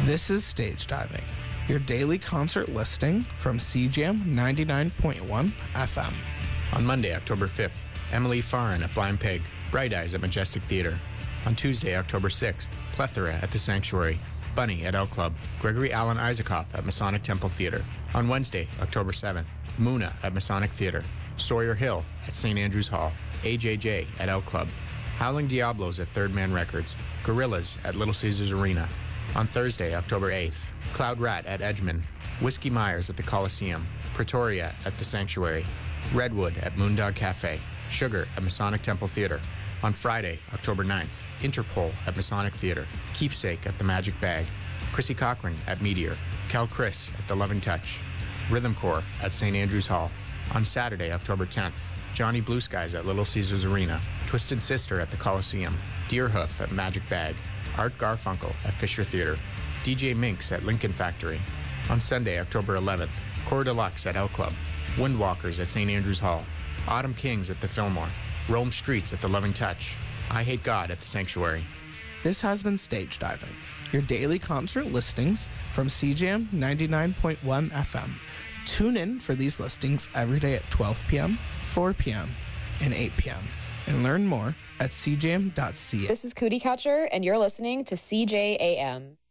This is Stage Diving, your daily concert listing from CJAM 99.1 FM. On Monday, October 5th, Emily Farren at Blind Pig, Bright Eyes at Majestic Theatre. On Tuesday, October 6th, Plethora at The Sanctuary, Bunny at L Club, Gregory Alan Isaacoff at Masonic Temple Theatre. On Wednesday, October 7th, Muna at Masonic Theatre, Sawyer Hill at St. Andrews Hall, AJJ at L Club, Howling Diablos at Third Man Records, Gorillas at Little Caesars Arena. On Thursday, October 8th, Cloud Rat at Edgeman, Whiskey Myers at the Coliseum, Pretoria at the Sanctuary, Redwood at Moondog Cafe, Sugar at Masonic Temple Theatre. On Friday, October 9th, Interpol at Masonic Theatre, Keepsake at the Magic Bag, Chrissy Cochran at Meteor, Cal Chris at the Loving Touch, Rhythm Corps at St. Andrews Hall. On Saturday, October 10th, Johnny Blue Skies at Little Caesars Arena, Twisted Sister at the Coliseum, Deerhoof at Magic Bag, Art Garfunkel at Fisher Theatre, DJ Minx at Lincoln Factory. On Sunday, October 11th, Core Deluxe at L Club, Windwalkers at St. Andrews Hall, Autumn Kings at the Fillmore, Rome Streets at the Loving Touch, I Hate God at the Sanctuary. This has been Stage Diving, your daily concert listings from CJAM 99.1 FM. Tune in for these listings every day at 12 p.m., 4 p.m., and 8 p.m. and learn more at cjam.ca. This is Cootie Catcher, and you're listening to CJAM.